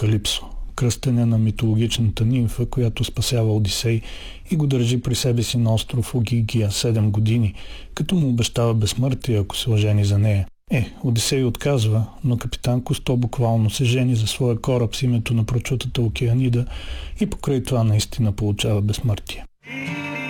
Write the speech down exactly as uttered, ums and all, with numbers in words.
Калипсо, кръстене на митологичната нимфа, която спасява Одисей и го държи при себе си на остров Огигия седем години, като му обещава безсмъртие, ако се ожени за нея. Е, Одисей отказва, но капитан Кусто буквално се жени за своя кораб с името на прочутата Океанида и покрай това наистина получава безсмъртие.